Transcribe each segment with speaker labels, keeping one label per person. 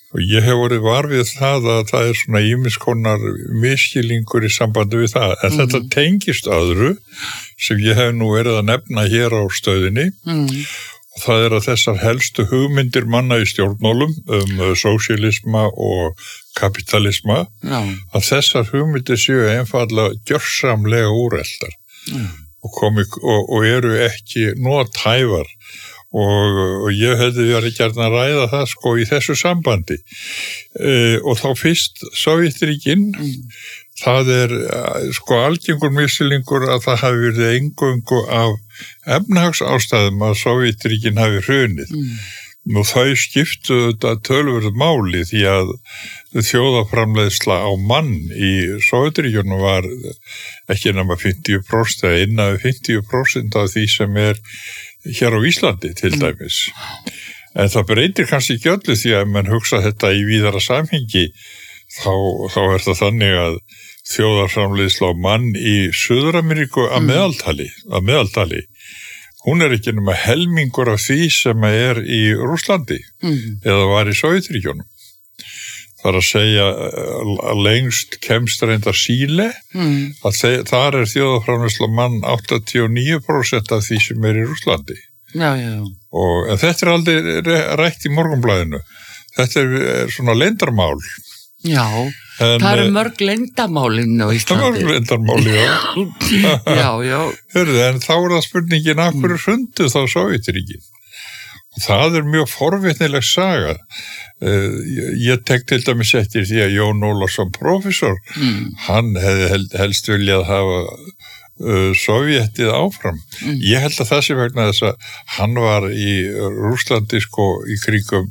Speaker 1: Og ég hef orðið var við það að það svona ýmis konar misskilningur í sambandi við það. En þetta tengist öðru sem ég hef nú verið að nefna hér á stöðinni. Og það að þessar helstu hugmyndir manna í stjórnmálum sósíalisma og kapitalisma, að þessar hugmyndir séu einfaldlega gjörsamlega úreltar og eru ekki nothæfar. Og ég hefði verið gjarnan að ræða það sko í þessu sambandi og þá fyrst Sovétríkin það sko algengur misskilningur að það hafi verið eingöngu af efnahagsástæðum að Sovétríkin hafi hrunið. Nú þau skiptu þetta töluverðu máli því að þjóðarframleiðsla á mann í Sovétríkjunum var ekki nema 50% eða innan 50% af því sem hér á Íslandi til dæmis. En það breytir kannski ekki öllu því að mann hugsa þetta í víðara samhengi þá það þannig að þjóðarframleiðsla á mann í Suður-Ameríku að meðaltali. Hún ekki nema helmingur af því sem í Rússlandi eða var í Sovétríkjunum. Það að segja að lengst kemst reyndar Síle, að þar þjóðarframleiðsla mann 89% af því sem í Rússlandi.
Speaker 2: Já.
Speaker 1: En þetta aldrei rætt í Morgunblaðinu. Þetta svona leyndarmál.
Speaker 2: Já, það mörg leyndarmálinn á Íslandi.
Speaker 1: Það mörg leyndarmál, já.
Speaker 2: Já.
Speaker 1: Hörðu, en þá það spurningin af hverju hrundu þá Sovétríkin. Það mjög forvitnileg saga. Ég tek til dæmis eftir því að Jón Ólafsson prófessor, hann hefði helst viljað hafa Sovétið áfram. Ég held að það sé vegna þess að hann var í Rússlandi sko í kringum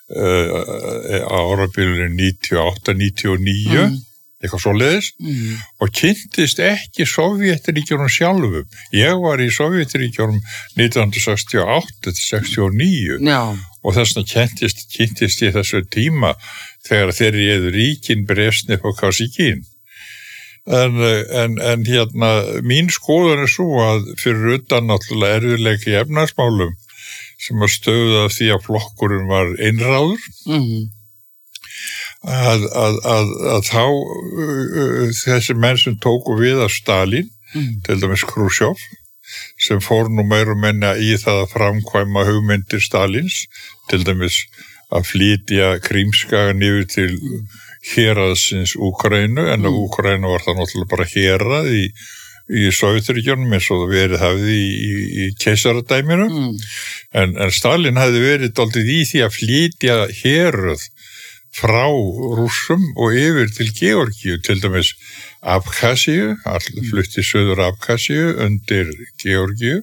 Speaker 1: árabilinu 98-99, eitthvað svoleiðis, og kynntist ekki Sovétríkjunum sjálfum. Ég var í Sovétríkjunum 1968-69 og þess vegna kynntist ég þessu tíma þegar þeir réðu ríkin Brezhnev og Kosygin. En hérna, mín skoðun svo að fyrir utan náttúrulega erfiðleika í efnahagsmálum sem að stöðuða því að flokkurinn var einráður, að þá þessi menn sem tóku við af Stalin, til dæmis Khrushchev, sem fór nú meira og menna í það að framkvæma hugmyndir Stalins, til dæmis að flytja Krímskagan yfir til héraðsins Úkraínu, en Úkraínu var það náttúrulega bara hérað í Sovétríkjunum eins og það verið hafði í keisaradæminu, en Stalin hafði verið dálítið í því að flytja hérað frá Rússum og yfir til Georgíu, til dæmis Abkhazíu, flutti söður Abkhazíu undir Georgíu,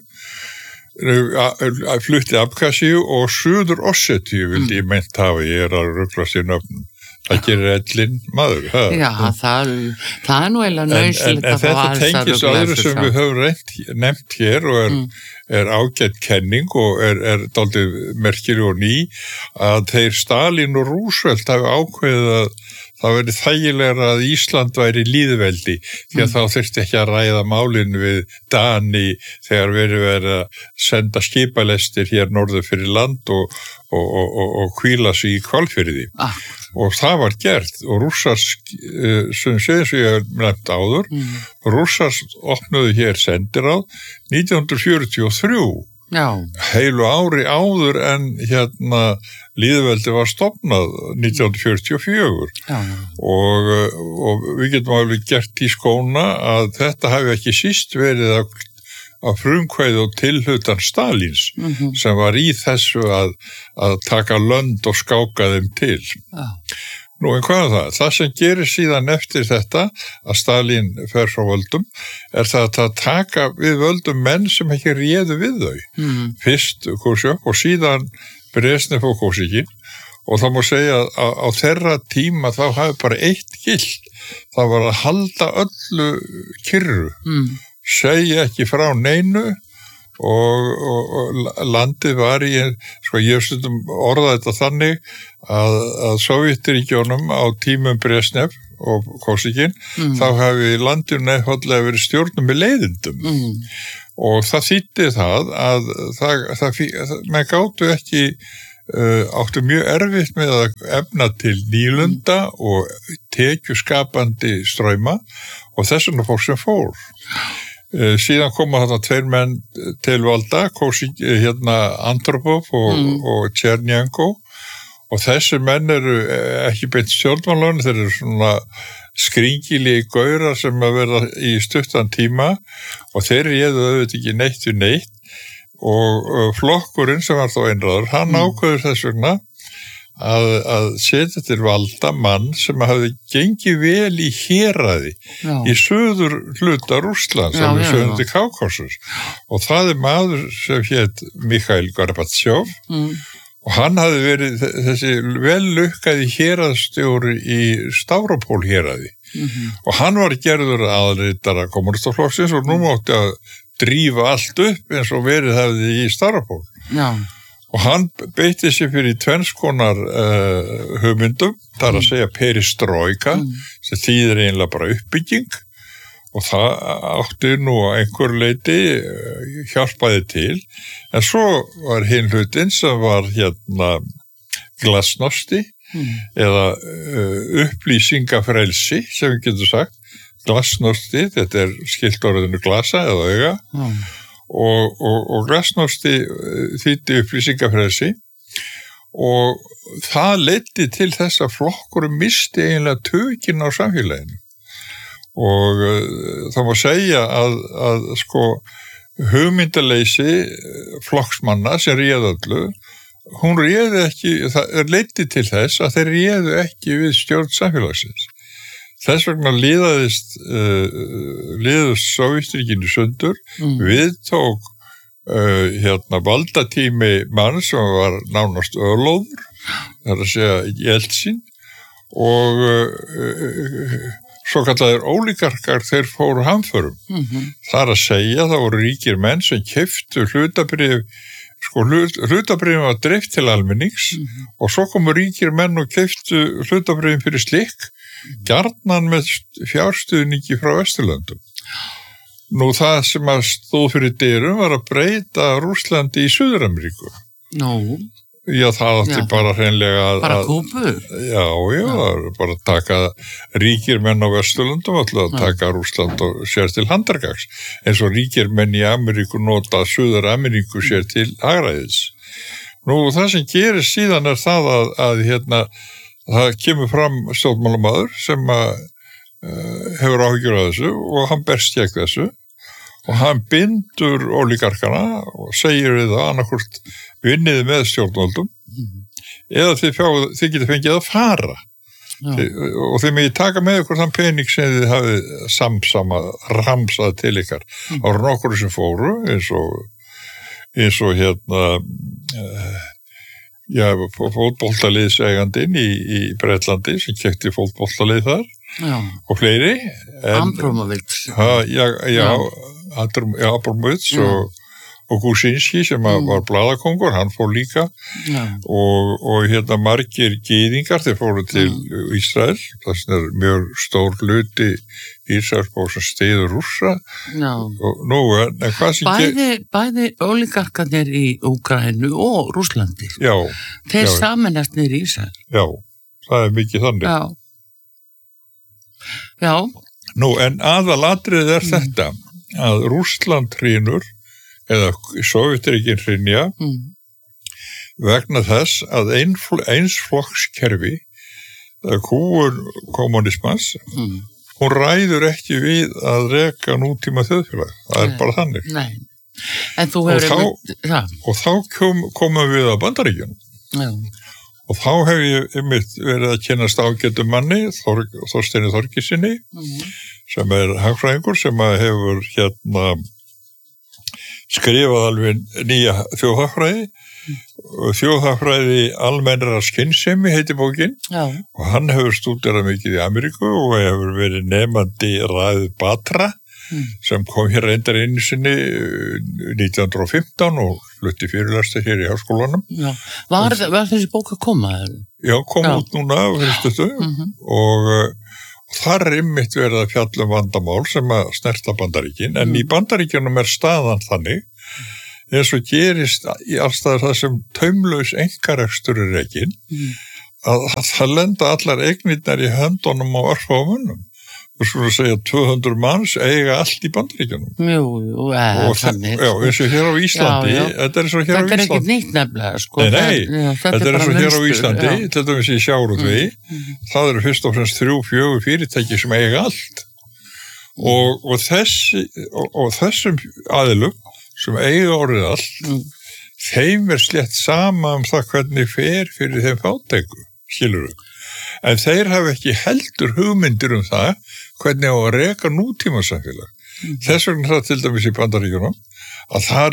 Speaker 1: flutti Abkhazíu og söður Ossetíu vildi ég meint hafa, ég að ruglast í nöfnum. Það gerir ellin maður.
Speaker 2: Já, það nú eiginlega nauðsynlegt að fá alls að
Speaker 1: þetta tengist öðru sem við höfum nefnt hér og ágætt kenning og dálítið merkileg og ný að þeir Stalin og Roosevelt hafi ákveðið að það verið þægilegra að Ísland væri lýðveldi því að þá þurfti ekki að ræða málin við Dani þegar verið að senda skipalestir hér norður fyrir land og hvíla sig í Hvalfirði. Og það var gert og Rússar, sem ég hef nefnt áður, Rússar opnuðu hér sendiráð 1943, heilu ári áður en lýðveldi var stofnað 1944 og við getum alveg gert í skóna að þetta hafi ekki síst verið að frumkvæði og tilhlutan Stalins sem var í þessu að taka lönd og skáka þeim til. Nú, en hvað það? Það sem gerir síðan eftir þetta að Stalin fer frá völdum það að taka við völdum menn sem ekki réðu við þau. Fyrst Khrushchev og síðan Brezhnev og Kosygin og það má segja að á þeirra tíma þá hafi bara eitt gilt. Það var að halda öllu kyrru. Segja ekki frá neinu og landið var í, ég stundum orða þetta þannig að Sovétríkjunum á tímum Brezhnev og Kosygin, þá hafi landið nefnilega verið stjórnum með leiðindum. Og það þýddi það að menn gátu ekki áttu mjög erfitt með að efna til nýlunda og tekjuskapandi strauma og þess vegna fór sem fór. Síðan koma þetta 2 menn til valda, Andropov og Tjernjanko, og þessir menn eru ekki beint stjórnmálanum, þeir eru svona skringilegi gaurar sem að verða í stuttan tíma og þeir réðu auðvitað ekki neitt við neitt og flokkurinn sem var þá einráður, hann ákveður þess vegna að setja til valda mann sem hafði gengið vel í héraði í suður hluta Rússlands, alveg sögndi Kákasus og það maður sem hét Mikhail Gorbatsjov og hann hafði verið þessi vel lukkaði héraðsstjóri í Stavropol héraði og hann var gerður aðritara kommunistaflokksins og nú mátti að drífa allt upp eins og verið hafði í Stavropol. Og hann beitti sér fyrir tvennskonar hugmyndum, þar að segja perestroika, sem þýðir eiginlega bara uppbygging og það átti nú á einhver leiti hjálpaði til, en svo var hinn hlutinn sem var glasnosti eða upplýsingafrelsi sem við getum sagt, glasnosti, þetta skilt orðinu glasa eða auga, og glasnosti þýddi upplýsingafrelsi og það leiddi til þess að flokkurinn misti eiginlega tökin á samfélaginu og það má segja að sko hugmyndaleysi flokksmanna sem réð öllu, hún réði ekki, það leiddi til þess að þeir réðu ekki við stjórn samfélagsins. Þess vegna liðaðist Sovétríkin sundur, við tók valdatími mann sem var nánast örlóður, það að segja Jeltsin og svo kallaðir ólígarkar þeir fóru hamförum. Það að segja það voru ríkir menn sem keyptu hlutabréf, hlutabréfin var dreift til almennings og svo komu ríkir menn og keyptu hlutabréfin fyrir slikk gjarnan með fjárstuðningi frá Vesturlöndum. Nú það sem að stóð fyrir dyrum var að breyta Rússlandi í Suður-Ameríku. Já, það átti bara hreinlega að...
Speaker 2: Bara kúpu?
Speaker 1: Já, bara að taka ríkir menn á Vesturlöndum, alltaf að taka Rússland og sér til handargags. Eins og ríkir menn í Ameríku nota Suður-Ameríku sér til hagræðis. Nú, það sem gerist síðan er það að það kemur fram stjórnmálamaður sem hefur áhyggjur af þessu og hann berst gegn þessu og hann bindur ólígarkana og segir við það annarkvort vinniði með stjórnvöldum eða þið getið fengið að fara og þið megið taka með ykkur þann pening sem þið hafið ramsað til ykkar. Það voru nokkur sem fóru eins og fótboltaliðseigandinn í Bretlandi sem keypti fótboltalið þar og fleiri.
Speaker 2: Abramovich.
Speaker 1: Abramovich og Gusinski sem var blaðakongur, hann fór líka og margir gyðingar, þeir fóru til Ísrael, það er mjög stór hluti Ísraelsbók sem steyður Rússa og nú en hvað sem
Speaker 2: bæði ólígarkarnir í Úkraínu og Rússlandi þeir sameinast niður í Ísrael.
Speaker 1: Já, það er mikið þannig.
Speaker 2: Já.
Speaker 1: Nú en aðalatrið er þetta að Rússland hrynur eða Sovétríkin hrynja vegna þess að einsflokkskerfi kúgun kommunismans hún ræður ekki við að reka nútíma þjóðfélag. Það er bara þannig.
Speaker 2: Nei. En þú hefur
Speaker 1: og þá komum við að Bandaríkjunum.
Speaker 2: Já.
Speaker 1: Og þá hef ég einmitt verið að kynast ágætum manni, Þorsteini Þorgeirssyni, sem er hagfræðingur, sem hefur skrifað alveg nýja þjóðhagfræði almennrar skynsemi heiti bókin og hann hefur stúderað mikið í Ameríku og hefur verið nemandi Ræð Batra sem kom hér reyndar einu sinni 1915 og flutti fyrirlestur hér í háskólanum.
Speaker 2: Já. Var þessi bók að koma?
Speaker 1: Já, kom út núna og þar er einmitt verið að fjalla vandamál sem að snerta Bandaríkin, en í Bandaríkjunum er staðan þannig eins og gerist í allstað það sem taumlaus einkarekstur rekinn, að það lenda allar eignirnar í höndunum á örfámunum. Og svona segja 200 manns eiga allt í Bandaríkjunum.
Speaker 2: Jú, þannig.
Speaker 1: Já, eins og hér á Íslandi, þetta er svo hér á Íslandi.
Speaker 2: Þetta er ekki nýtt nefnilega, sko.
Speaker 1: Nei, þetta er svo hér á Íslandi, til dæmis í sjávarútvegi, það eru fyrst og fremst 3-4 fyrirtæki sem eiga allt. Og þessum aðilum sem eiga orðið allt, þeim slétt sama það hvernig fer fyrir þeim fátæku, skilurðu. En þeir hafa ekki heldur hugmyndir það hvernig á að reka nútímasamfélag. Þess vegna það til dæmis í Bandaríkjunum að þar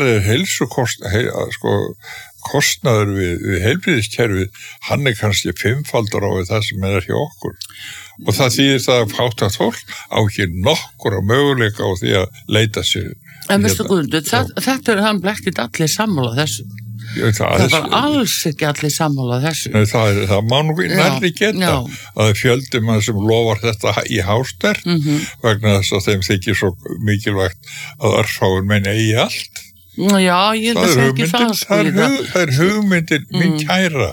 Speaker 1: kostnaður við heilbrigðiskerfið, hann kannski 5-faldur á við það sem er hjá okkur. Og það þýðir það að fátækt fólk á ekki nokkur möguleika á því að leita sér.
Speaker 2: En veistu Guðmundur, þetta hann blekkit allir sammála þessu. Það var alls ekki allir sammála þessu.
Speaker 1: Nei, það má nú nærri geta að fjöldi mann sem lofar þetta í háster vegna þess að þeim þykir svo mikilvægt að örfáin menn eigi allt.
Speaker 2: Já, ég held að ekki það.
Speaker 1: Það er hugmyndin mín kæra.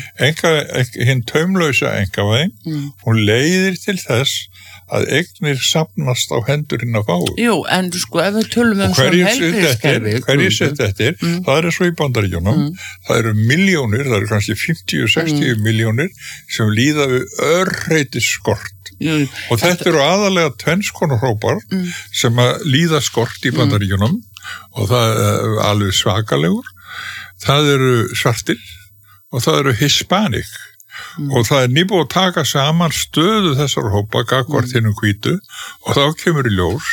Speaker 1: Hinn taumlausa einkavæðing, hún leiðir til þess að eignir safnast á hendur hinn að fá.
Speaker 2: Jú, en sko, ef við tölum svona heilbrigðiskerfi.
Speaker 1: Hverjir sett eftir, það er svo í Bandaríkjunum, það eru milljónir, það eru kannski 50-60 milljónir sem líða við örreitis skort. Og þetta eru aðalega tvennskonar hópar sem að líða skort í Bandaríkjunum og það er alveg svakalegur. Það eru svartir og það eru hispanic. Og það er nýbúið að taka saman stöðu þessar hópa gagnvart hinum hvítu og þá kemur í ljós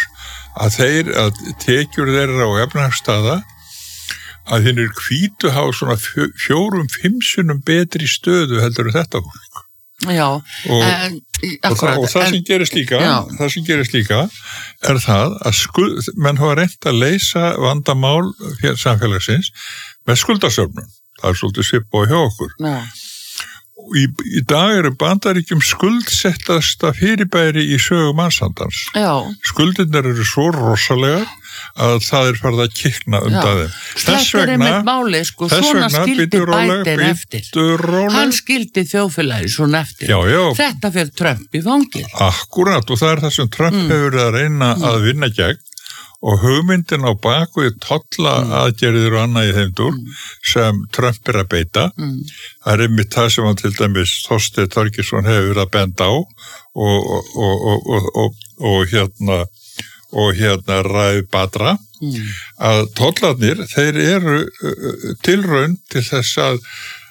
Speaker 1: að tekjur þeirra á efnahagsstaða að hinnir hvítu hafa svona 4-5 sinnum betri stöðu heldur en þetta fólk.
Speaker 2: Já,
Speaker 1: og það sem gerist líka er það að menn hafa reynt að leysa vandamál samfélagsins með skuldasöfnun. Það er svolítið svipað hjá okkur.
Speaker 2: Já.
Speaker 1: Í dag eru Bandaríkjum skuldsettasta fyrirbæri í sögu mannsandans. Skuldirnar eru svo rosalega að það er farið að kikna undan þeim.
Speaker 2: Þetta er einmitt máli, sko, svona skildi Biden eftir. Hann skildi þjóðfélagi svona eftir. Þetta fyrir Trump í fangið.
Speaker 1: Akkurat, og það er það sem Trump hefur verið að reyna að vinna gegn. Og hugmyndin á bakvið tolla aðgerðir og annað í þeim dúr sem Trump að beita. Það er einmitt það sem hann til dæmis Þorsteinn Þorgeirsson hefur verið að benda á og Raif Badra að tollarnir, þeir eru tilraun til þess að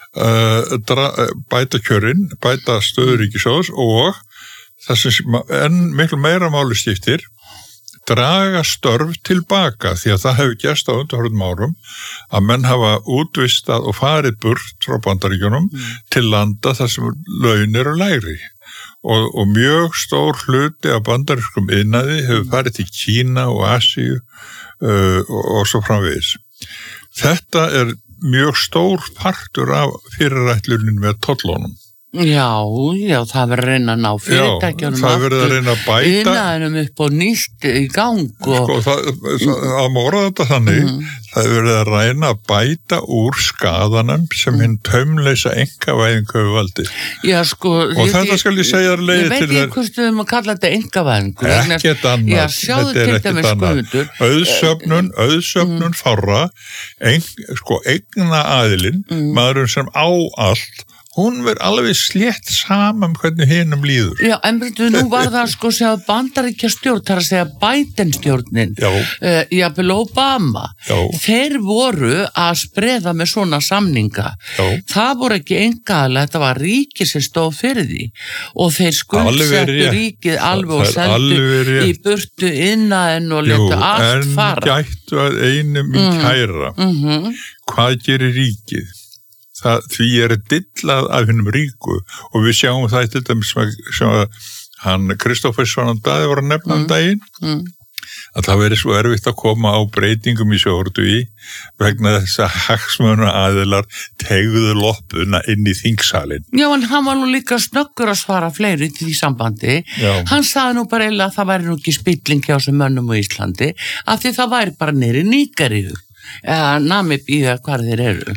Speaker 1: bæta kjörin, bæta stöðu ríkissjóðs og það sem enn miklu meira máli skiptir draga störf tilbaka því að það hefur gerst á undanfarnum árum að menn hafa útvistað og farið burt frá Bandaríkjunum til landa þar sem laun eru lægri og mjög stór hluti af bandarískum iðnaði hefur farið til Kína og Asíu og svo framvegis. Þetta er mjög stór partur af fyrirætlunin með tollunum.
Speaker 2: Já, það verður að reyna að ná fyrirtækjunum
Speaker 1: það verður að reyna að bæta
Speaker 2: iðnaðinum upp og nýtt í gang og...
Speaker 1: það má orða þetta þannig það verður að reyna að bæta úr skaðanum sem hinn taumleysa einkavæðing hefur valdið.
Speaker 2: Já, sko,
Speaker 1: og þetta skal ég segja leiði til
Speaker 2: þær. Ég veit ekki hvort við að kalla þetta einkavæðing.
Speaker 1: Ekkert annað.
Speaker 2: Já, sjáðu til dæmis
Speaker 1: Guðmundur. Auðsöfnun fárra, eigna aðilinn, maðurinn sem á allt, hún verður alveg slétt saman hvernig hinum líður.
Speaker 2: Já, en nú var það sko að Bandaríkja stjórn, þar að segja Biden stjórnin, jafnvel Obama, þeir voru að spreða með svona samninga. Það voru ekki einkaaðilega, þetta var ríkið sem stóð fyrir því og þeir skuldsettu ríkið alveg og sendu í burtu innan og letu allt fara.
Speaker 1: En gættu að einum í kæra. Hvað gerir ríkið? Því er dillað af hennum ríku og við sjáum það til dæmis sem hann Kristoffer Svanandaði var að nefna daginn að það verið svo erfitt að koma á breytingum í sjávarútvegi vegna þess að hagsmuna aðilar teguðu loppuna inn í þingsalinn.
Speaker 2: Já, en hann var nú líka snöggur að svara fleiri til því sambandi. Hann sagði nú bara eiginlega að það væri nú ekki spilling hjá þessum mönnum á Íslandi af því það væri bara nýri Nígeríu. Namibíu hvar þeir eru.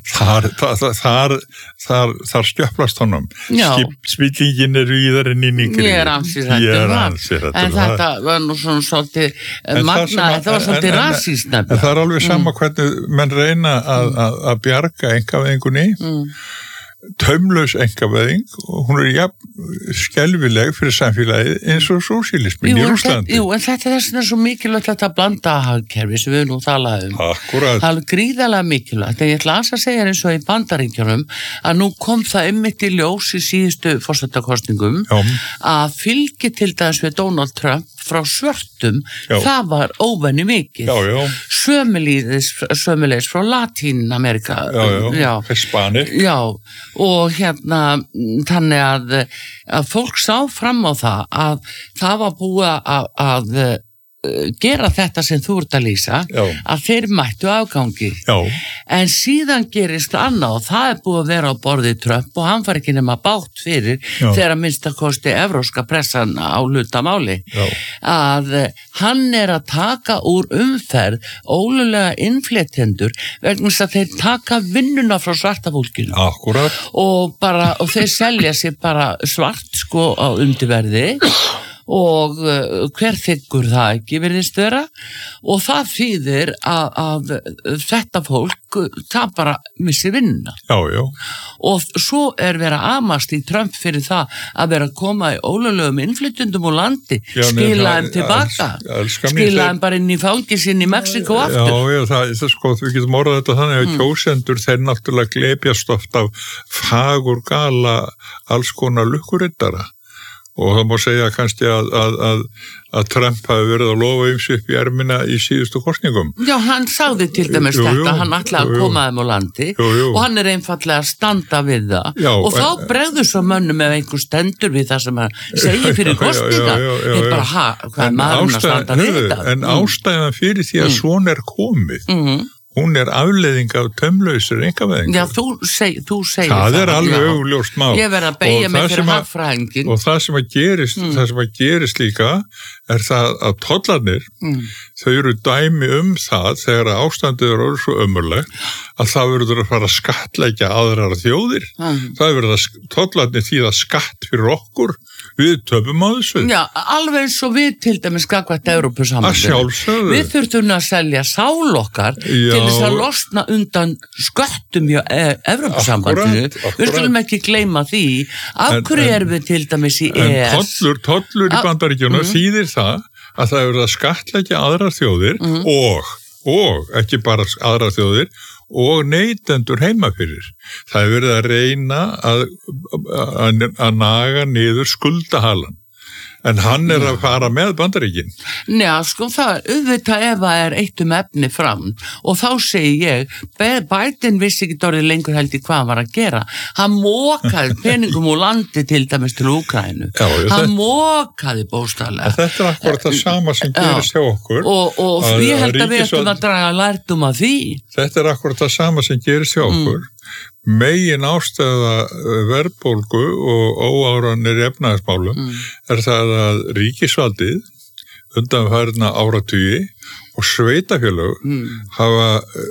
Speaker 1: Þar stjöplast honum. Spillingin víðar en í Nígeríu.
Speaker 2: Ég ansið þetta. En þetta var nú svona svolítið magnað, þetta var svolítið rasískt nefnilega.
Speaker 1: En það alveg sama hvernig menn reyna að bjarga einkavæðingunni. Taumlaus einkavæðing og hún skelfileg fyrir samfélagið eins og sósíalismin í Rússlandi.
Speaker 2: En þetta er þess vegna svo mikilvægt þetta blanda hagkerfi sem við nú talaðum.
Speaker 1: Akkúrat.
Speaker 2: Það er gríðarlega mikilvægt. En ég ætla að segja eins og í Bandaríkjunum að nú kom það einmitt í ljós í síðustu forsetakosningum að fylgi til dæmis við Donald Trump frá svörtum, það var óvenju mikið. Sömuleiðis frá Latín-Amerika.
Speaker 1: Hispanir.
Speaker 2: Og þannig að fólk sá fram á það var búið að gera þetta sem þú ert að lýsa, að þeir mættu afgangi. En síðan gerist annað og það búið að vera á borði Trump og hann fær ekki nema bátt fyrir þegar að minnstakosti evrópska pressan á hlutamáli. Að hann er að taka úr umferð ólöglega innflytjendur vegna þess að þeir taka vinnuna frá svarta fólkinu.
Speaker 1: Akkúrat.
Speaker 2: Og þeir selja sér bara svart á undirverði. Og hver þykkur það ekki virðist vera og það þýðir að þetta fólk það bara missi vinna. Og svo verið að amast í Trump fyrir það að vera að koma í ólöglegum innflytjendum úr landi, skila þeim tilbaka, skila þeim bara inn í fangelsinn í Mexíkó aftur.
Speaker 1: Það sko, við getum orðað þetta þannig að kjósendur þeir náttúrulega glepjast oft af fagur gala alls konar lukkurittara. Og það má segja kannski að Trump hafi verið að lofa upp í ermina í síðustu kosningum.
Speaker 2: Já, hann sagði til dæmis þetta, hann ætlaði að koma þeim á landi og hann er einfallega að standa við það. Og þá bregður svo mönnum ef einhver stendur við það sem hann segir fyrir kosninga. Ég bara, hvað er maðurinn að standa við þetta?
Speaker 1: En ástæðan fyrir því að svona er komið, hún er afleiðing af taumlausri einkavæðingu.
Speaker 2: Já, þú segir
Speaker 1: það. Það er alveg augljóst mál.
Speaker 2: Ég verð að beygja mig fyrir hagfræðingin.
Speaker 1: Og það sem að gerist líka er það að tollarnir, þau eru dæmi það þegar ástandið eru svo ömurlegt að það verður að fara að skattleggja aðrar þjóðir. Það verður að tollarnir þýða skatt fyrir okkur. Við töpum á þessu.
Speaker 2: Já, alveg eins og við til dæmis gagnvart Evrópusambandinu. Við þurftum að selja sál okkar til þess að losna undan sköttum hjá Evrópusambandinu. Við skulum ekki gleyma því. Af hverju erum við til dæmis í ES?
Speaker 1: En tollur í Bandaríkjunum þýðir það að það verður að skattleggja aðrar þjóðir og ekki bara aðrar þjóðir og neytendur heima fyrir. Það er verið að reyna að naga niður skuldahalan. En hann er að fara með Bandaríkin.
Speaker 2: Njá, sko, það auðvitað ef það er eitt efni fram og þá segi ég, Biden vissi ekki orðið lengur held í hvað hann var að gera. Hann mókaði peningum úr landi til dæmis til Úkraínu. Hann mókaði bókstaflega.
Speaker 1: Þetta er akkurat það sama sem gerist hjá okkur.
Speaker 2: Og ég held að við ættum að draga lærdóm af því.
Speaker 1: Þetta er akkurat það sama sem gerist hjá okkur. Megin ástæða verðbólgu og óáranir efnahagsmálum er það að ríkisvaldið undanfarna áratugi og sveitafélög hafa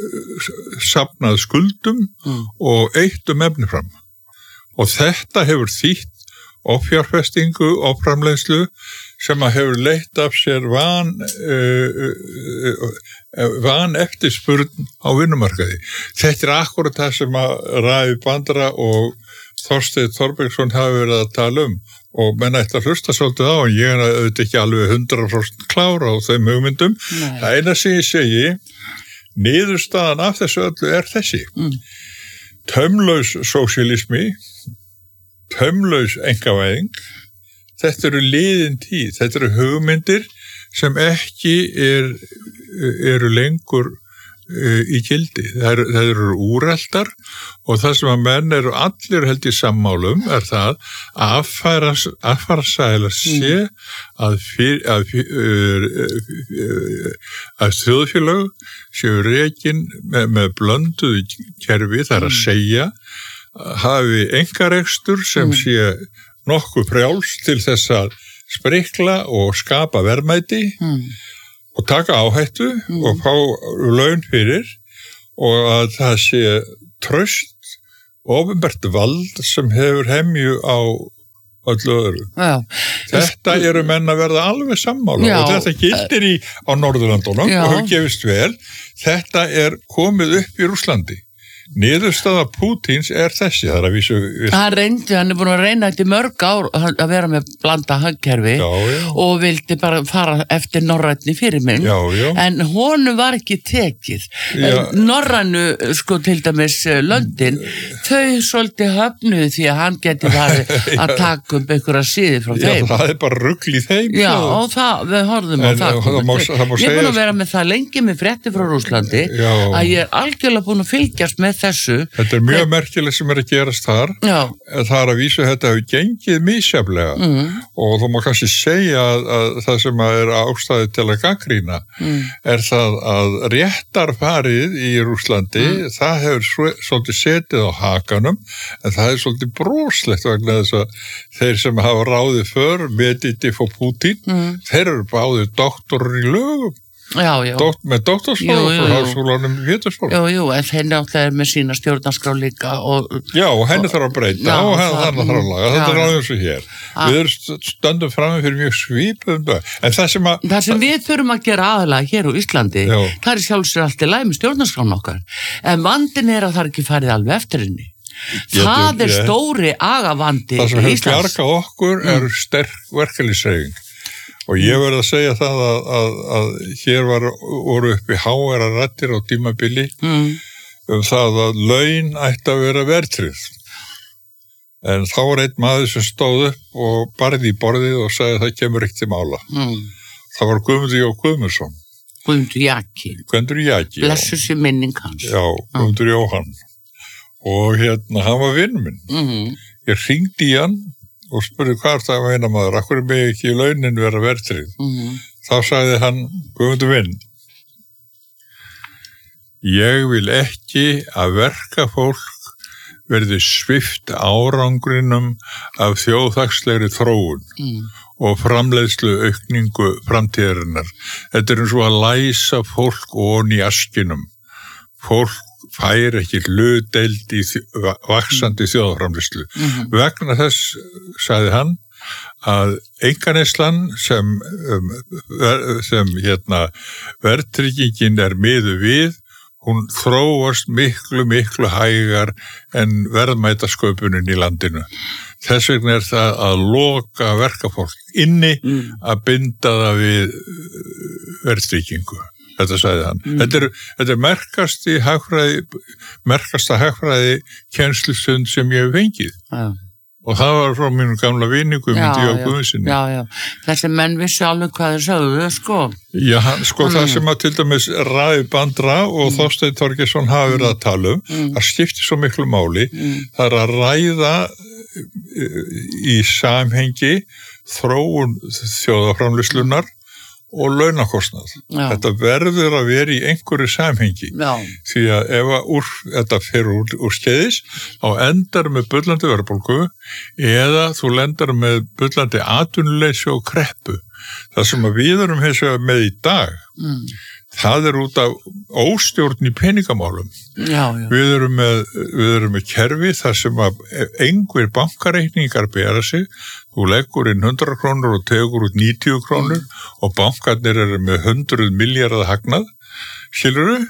Speaker 1: safnað skuldum og eytt efni fram. Og þetta hefur þýtt offjárfestingu og framleiðslu sem að hefur leitt af sér van eftirspurn á vinnumarkaði. Þetta er akkurat það sem að Ravi Bandara og Þorsteinn Þorbergsson hafa verið að tala og menn ætla að hlusta svolítið á en ég er auðvitað ekki alveg 100% klára á þeim hugmyndum. Það eina sem ég segi, niðurstaðan af þessu öllu er þessi. Taumlaus sósíalismi, taumlaus einkavæðing. Þetta eru liðin tíð, þetta eru hugmyndir sem ekki eru lengur í gildi. Það eru úreltar og það sem að menn eru allir held í sammálum er það að affarsæla sé að þjóðfélög séu rekin með blönduðu kerfi, það er að segja hafi einkarekstur sem sé nokkuð frjáls til þess að sprikla og skapa verðmæti og taka áhættu og fá laun fyrir og að það sé traust opinbert vald sem hefur hemju á öllu öðru. Þetta eru menn að verða alveg sammála og þetta gildir á Norðurlandunum og hefur gefist vel. Þetta komið upp í Rússlandi. Niðurstaða Pútíns þessi, það að vísu...
Speaker 2: Hann búin að reyna þetta í mörg ár að vera með blanda hagkerfi og vildi bara fara eftir norrænni fyrirmynd, en honum var ekki tekið. Norrænu, sko til dæmis Löndin, þau svolítið höfnuðu því að hann geti farið að taka upp einhverja síði frá þeim.
Speaker 1: Já, það bara rugl í þeim.
Speaker 2: Já, og við horfðum á það. Ég búin að vera með það lengi með frétti frá Rússlandi að ég algjörlega búin að fylgjast með þessu.
Speaker 1: Þetta mjög merkilegt sem að gerast þar. Það að vísu þetta hefur gengið misjaflega og þú má kannski segja að það sem að ástæði til að gagnrýna það að réttarfarið í Rússlandi, það hefur svolítið setið á hakanum en það hefur svolítið broslegt vegna þess að þeir sem hafa ráðið för Medvedev og Pútín, þeir eru báðir doktorar í lögum. Með doktorsfróð frá háskólanum í Pétursborg.
Speaker 2: En henni áttlega með sína stjórnarskrá líka og
Speaker 1: henni þarf að breyta og henni þarf að laga. Þetta alveg eins og hér. Við stöndum fram fyrir mjög svipum en það sem
Speaker 2: við þurfum að gera aðalega hér á Íslandi, það sjálfsög allt í lagi með stjórnarskrána okkar, en vandinn að það ekki farið alveg eftir henni. Það stóri agavandi
Speaker 1: það sem hefur bjargað okkur sterk verkalýðshreyfing. Og ég verð að segja það að hér voru uppi háværa raddir á tímabili það að laun ætti að vera verðtryggð. En þá var einn maður sem stóð upp og barði í borðið og sagði að það kemur ekkert til mála. Það var Guðmundur Jó Guðmundsson.
Speaker 2: Guðmundur Jaki. Blessuð sé minning hans.
Speaker 1: Já, Guðmundur Jóhann. Og hann var vinn minn. Ég hringdi í hann og spurði hvað það að meina maður, akkur mig ekki í launin vera verðtryggð. Þá sagði hann, Guðmundur minn, ég vil ekki að verkafólk verði svipt árangrinum af þjóðhagslegri þróun og framleiðslu aukningu framtíðarinnar. Þetta eins og að læsa fólk ofan í askinum. Fólk fær ekki hlutdeild í vaxandi þjóðframleiðslu. Vegna þess, sagði hann, að einkaneyslan sem verðtryggingin miðuð við, hún þróast miklu hægar en verðmætasköpunin í landinu. Þess vegna það að loka verkafólk inni að binda það við verðtryggingu. Þetta sagði hann. Þetta merkasta hagfræði kennslustund sem ég hef fengið. Og það var frá mínum gamla vini Guðmundi Jó Guðmundsssyni.
Speaker 2: Þessi menn vissi alveg hvað þeir sögðu, sko.
Speaker 1: Það sem að til dæmis Ravi Bandra og Þorsteinn Þorgeirsson hafa verið að tala það skiptir svo miklu máli. Það að ræða í samhengi þróun þjóðarframleiðslunnar og launakostnað. Þetta verður að vera í einhverju samhengi. Því að ef þetta fer úr skeiðis, þá endar með bullandi verðbólgu eða þú lendar með bullandi atvinnuleysi og kreppu. Það sem við erum með í dag, það út af óstjórn í peningamálum. Við erum með kerfi þar sem að einhver bankareikningar bera sig, þú leggur inn 100 krónur og tegur út 90 krónur og bankarnir eru með 100 milljarða hagnað, skilurðu?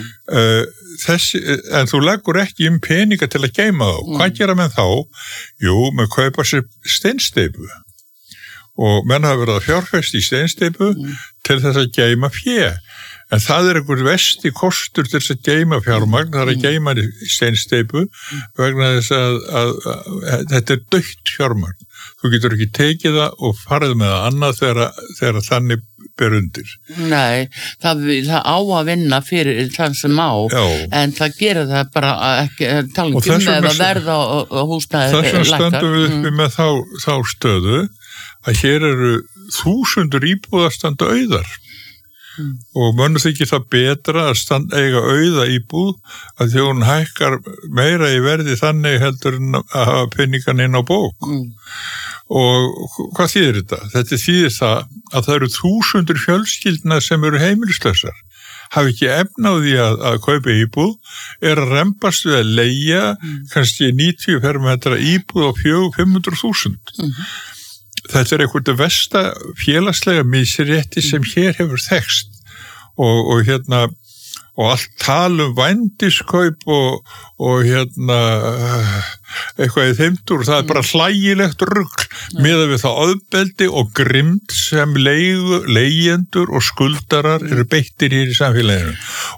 Speaker 1: En þú leggur ekki peninga til að geyma þá. Hvað gera menn þá? Jú, menn kaupa sér steinsteypu. Og menn hafa verið að fjárfesta í steinsteypu til þess að geyma fé. En það einhver vesti kostur til þess að geyma fjármagn, það að geyma í steinsteypu vegna þess að þetta dautt fjármagn. Þú getur ekki tekið það og farið með það annað þegar þannig ber undir.
Speaker 2: Nei, það á að vinna fyrir þann sem á, en það gerir það bara ekki, tala ekki með að verða og húsnæði
Speaker 1: lækkar. Þess vegna stöndum við uppi með þá stöðu að hér eru 1000 íbúðar standa auðar. Og mönnum þykir það betra að eiga auða íbúð að því hún hækkar meira í verði þannig heldur en að hafa peningan inn á bók. Og hvað þýðir þetta? Þetta þýðir það að það eru 1000 fjölskyldna sem eru heimilislausar. hafi ekki efnaði að kaupa íbúð, að rembast við að leigja kannski 90 fermetra íbúð á 500.000. Þetta eitthvað versta félagslega misrétti sem hér hefur þekkst og allt tal vændiskaup og eitthvað í þeimtur, það bara hlægilegt rugl miðað við það ofbeldi og grimmd sem leigjendur og skuldarar eru beittir hér í samfélaginu.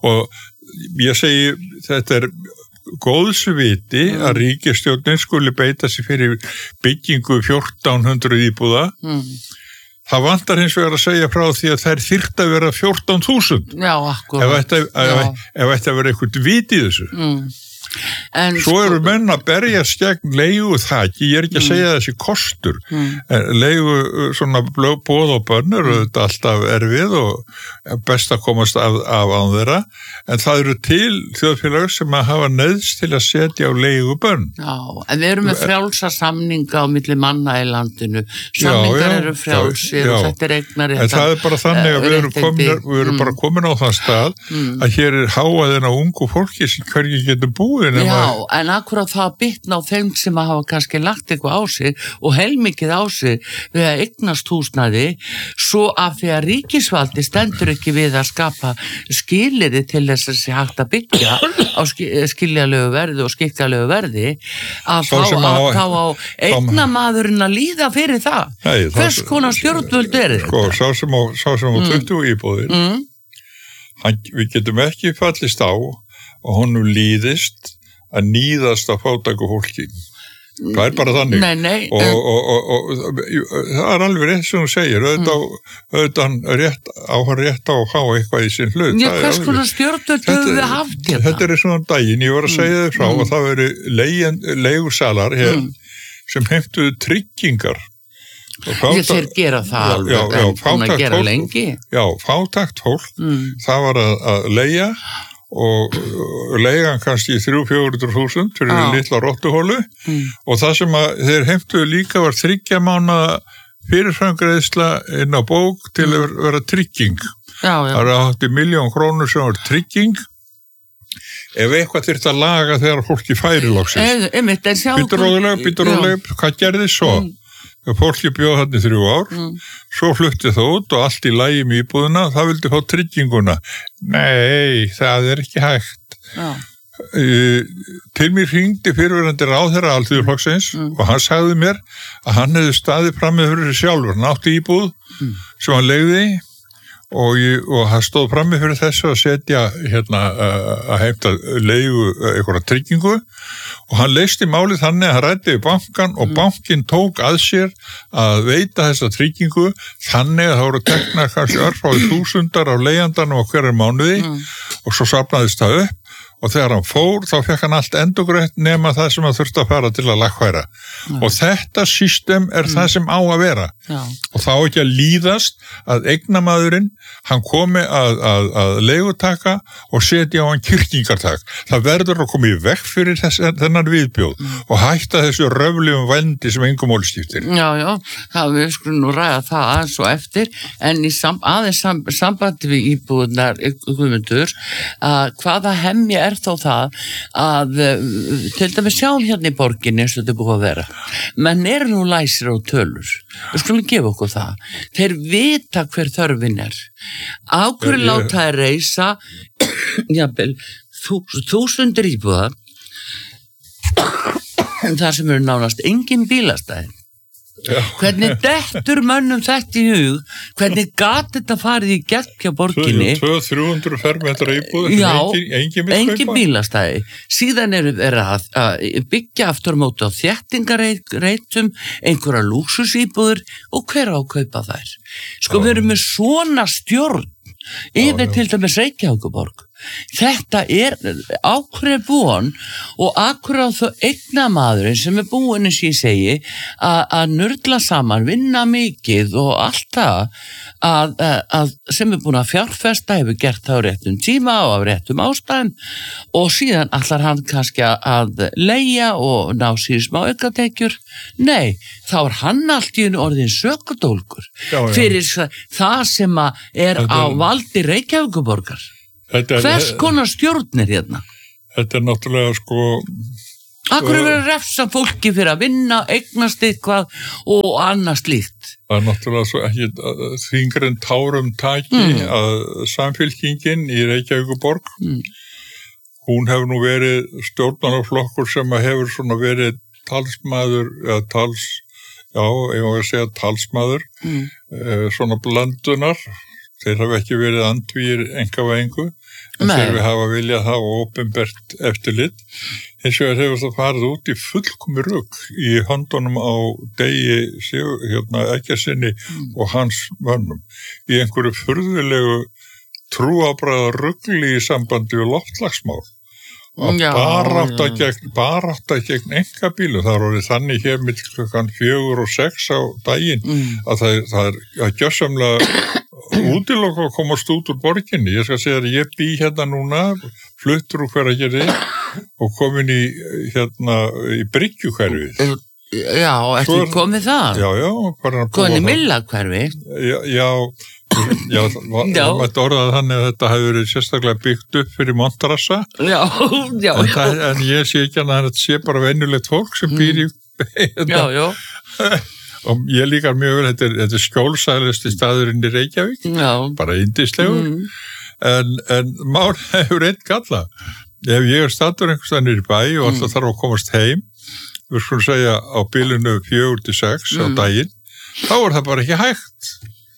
Speaker 1: Og ég segi, þetta góðsviti að ríkisstjórnin skuli beita sig fyrir byggingu 1400 íbúða. Það vantar hins vegar að segja frá því að þær þyrfti að vera 14.000.
Speaker 2: Já, akkurat.
Speaker 1: Ef ætti að vera eitthvað vit í þessu. Svo eru menn að berjast gegn leigu þaki, ég ekki að segja þessi kostur. Leigu svona boð og bönn eru þetta alltaf erfið og best að komast af án þeirra, en það eru til þjóðfélag sem að hafa neyðst til að setja á leigu bönn.
Speaker 2: Já, en við erum með frjálsa samninga á milli manna í landinu. Samningar eru frjálsir og þetta eignaréttar.
Speaker 1: En það bara þannig að við erum bara komin á þann stað að hér háaðina ungu fólki sem hvergi getur búið.
Speaker 2: Já, en akkurat það bitna á þeim sem að hafa kannski lagt eitthvað á sig og heilmikið á sig við að eignast húsnæði, svo af því að ríkisvaldi stendur ekki við að skapa skilyrði til þess að sé hægt að byggja á skiljalegu verði og skikkalegu verði, að þá á eignamaðurinn að líða fyrir það. Hvers konar stjórnvöld þetta?
Speaker 1: Sá sem á 20 íbúðir, við getum ekki fallist á og honum líðist að níðast að fátæku fólki. Það bara þannig.
Speaker 2: Nei.
Speaker 1: Og það alveg rétt sem þú segir, auðvitað rétt á að hafa eitthvað í sinn hlut.
Speaker 2: Já, hvers konar stjórnvöld höfum við haft hérna?
Speaker 1: Þetta svona daginn, ég var að segja þið frá að það veri leigusalar hér sem heimtuðu tryggingar.
Speaker 2: Þeir gera það alveg, en að gera lengi.
Speaker 1: Já, fátækt fólk, það var að leigja og leigan kannski 300-400.000 fyrir litla rottuhólu og það sem að þeir heimtuðu líka var 3 mánaða fyrirframgreiðsla inn á bók til að vera trygging. Það er að 1.000.000 krónur sem var trygging ef eitthvað þyrfti að laga þegar fólki færi loksins. Býtur róðulega, hvað gerði svo? Fólki bjóð hann í 3 ár, svo flutti það út og allt í lagi með íbúðuna, það vildi fá trygginguna. Nei, það er ekki hægt. Til mér hringdi fyrrverandi ráðherra Alþýðuflokksins og hann sagði mér að hann hefði staðið fram með fyrir sig sjálfur. Hann átti íbúð sem hann leigði og hann stóð fram með fyrir þessu að setja að heimta leigu einhverja tryggingu og hann leysti málið þannig að hann ræddi við bankan og bankin tók að sér að veita þessa tryggingu þannig að það voru teknar kannski örfáið þúsundar á leigjandanum á hverju mánuði og svo safnaðist það upp og þegar hann fór þá fekk hann allt endurgreitt nema það sem hann þurfti að fara til að lagfæra og þetta system það sem á að vera og þá ekki að líðast að eignamaðurinn hann komi að leigutaka og setja á hann kyrkingartak. Það verður að koma í vekk fyrir þennan viðbjóð og hætta þessu röflegum vændi sem engum máli skiptir.
Speaker 2: Já, það við skulum nú ræða það aðeins og eftir en í sambandi við íbúðunar Guðmundur að hvaða hemja þó það að til dæmis sjáum hérna í borginni eins og þetta búið að vera. Menn nú læsir á tölur. Við skulum gefa okkur það. Þeir vita hver þörfin er. Á hverju láta þeir reisa jafnvel 1000 íbúðar þar sem eru nánast engin bílastæði. Hvernig dettur mönnum þetta í hug, hvernig gat þetta farið í gegn hjá borginni
Speaker 1: 200-300 fermetra íbúð
Speaker 2: engin bílastæði síðan eru að byggja aftur á móti á þéttingareitum einhverja lúxusíbúður og hver á að kaupa þær við erum með svona stjórn yfir til dæmis Reykjavíkurborg þetta ákveður von og ákveður á þau eignamaðurinn sem búinn eins og ég segi að nörgla saman, vinna mikið og allt það að sem búinn að fjárfesta hefur gert það á réttum tíma og á réttum ástæðum og síðan allar hann kannski að leigja og ná síður smá aukatekjur nei, þá hann allt í einu orðin sökudólgur fyrir það sem á valdi Reykjavíkurborgar. Hvers konar stjórnir hérna?
Speaker 1: Þetta náttúrulega sko...
Speaker 2: Akkur verið að refsa fólki fyrir að vinna, eignast eitthvað og annað slíkt?
Speaker 1: Það náttúrulega svo ekki þingri en tárum taki að Samfylkingin í Reykjavíkurborg, hún hefur nú verið stjórnarflokkur sem hefur svona verið talsmaður, eða ég má að segja talsmaður, svona blandunar, þeir hafa ekki verið andvígir einkavæðingu, en þeir við hafa viljað hafa opinbert eftirlit. Hins vegar hefur það farið út í fullkomi rugl í höndunum á Degi Eggertssyni og hans mönnum í einhverju furðulegu trúarbragða rugli í sambandi við loftslagsmál. Barátta gegn einkabílum. Það er orðið þannig hér milli klukkan 4 og 6 á daginn að það er gjörsamlega útilokað að komast út úr borginni. Ég skal segja að ég bý hérna núna, fluttur úr Hveragerði og komin í Bryggjukverfið.
Speaker 2: Já, ertu komið það?
Speaker 1: Já.
Speaker 2: Komin í Millahverfi?
Speaker 1: Já, það mætti orðað þannig að þetta hefur verið sérstaklega byggt upp fyrir Montrassa.
Speaker 2: Já.
Speaker 1: En ég sé ekki að þetta sé bara venjulegt fólk sem býr í
Speaker 2: Já.
Speaker 1: Og ég líkar mjög vel, þetta er skjólsælusti staðurinn í Reykjavík, bara yndislegur, en mál hefur einn galla. Ef ég statur einhvers staðar niður í bæ og alltaf þarf að komast heim, við skulum segja á bilinu 4 til 6 á daginn, þá er það bara ekki hægt.